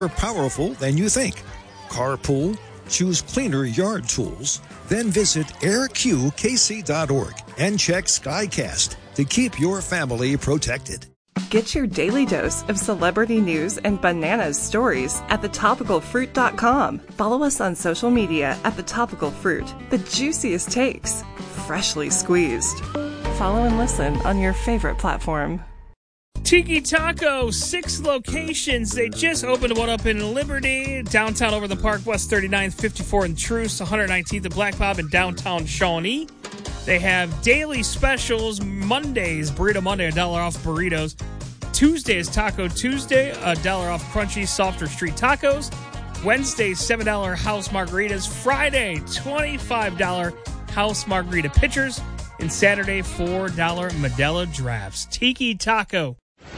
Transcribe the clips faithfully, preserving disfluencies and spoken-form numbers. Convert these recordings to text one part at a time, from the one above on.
more powerful than you think. Carpool, choose cleaner yard tools, then visit air q k c dot org and check SkyCast to keep your family protected. Get your daily dose of celebrity news and bananas stories at the topical fruit dot com. Follow us on social media at The Topical Fruit. The juiciest takes, freshly squeezed. Follow and listen on your favorite platform. Tiki Taco, six locations. They just opened one up in Liberty, downtown over the park, West thirty-ninth, fifty-fourth and Truce, one hundred nineteenth and Black Bob in downtown Shawnee. They have daily specials. Mondays, Burrito Monday, a dollar off burritos. Tuesday is Taco Tuesday, a dollar off crunchy, softer street tacos. Wednesday, seven dollars house margaritas. Friday, twenty-five dollars house margarita pitchers. And Saturday, four dollars Modelo drafts. Tiki Taco.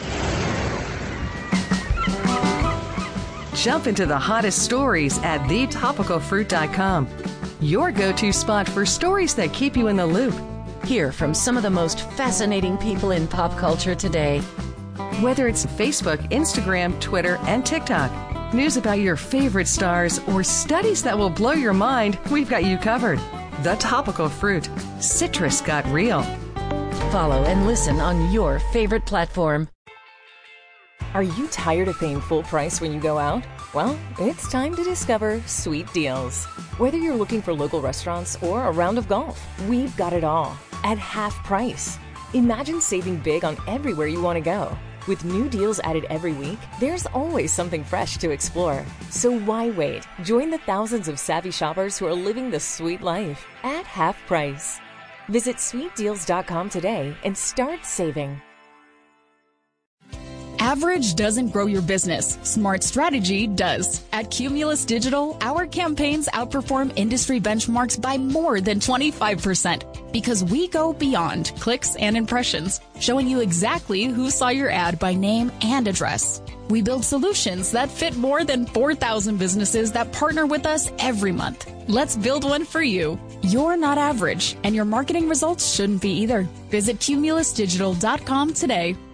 Jump into the hottest stories at the topical fruit dot com. Your go-to spot for stories that keep you in the loop. Hear from some of the most fascinating people in pop culture today. Whether it's Facebook, Instagram, Twitter, and TikTok, news about your favorite stars, or studies that will blow your mind, we've got you covered. The Topical Fruit. Citrus got real. Follow and listen on your favorite platform. Are you tired of paying full price when you go out? Well, it's time to discover Sweet Deals. Whether you're looking for local restaurants or a round of golf, we've got it all at half price. Imagine saving big on everywhere you want to go. With new deals added every week, there's always something fresh to explore. So why wait? Join the thousands of savvy shoppers who are living the sweet life at half price. Visit sweet deals dot com today and start saving. Average doesn't grow your business. Smart strategy does. At Cumulus Digital, our campaigns outperform industry benchmarks by more than twenty-five percent because we go beyond clicks and impressions, showing you exactly who saw your ad by name and address. We build solutions that fit more than four thousand businesses that partner with us every month. Let's build one for you. You're not average, and your marketing results shouldn't be either. Visit cumulus digital dot com today.